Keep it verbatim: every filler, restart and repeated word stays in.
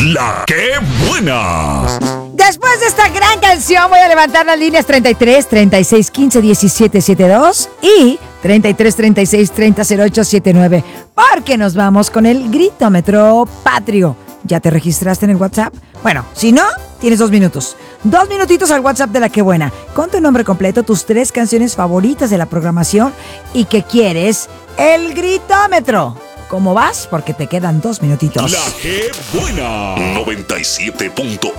La que buena. Después de esta gran canción voy a levantar las líneas treinta y tres, treinta y seis, quince, diecisiete, setenta y dos y treinta y tres, treinta y seis, treinta, cero ocho, setenta y nueve, porque nos vamos con el gritómetro patrio. ¿Ya te registraste en el WhatsApp? Bueno, si no, tienes dos minutos. Dos minutitos al WhatsApp de La Que Buena, con tu nombre completo, tus tres canciones favoritas de la programación y que quieres el gritómetro. ¿Cómo vas? Porque te quedan dos minutitos. La Que Buena. noventa y siete punto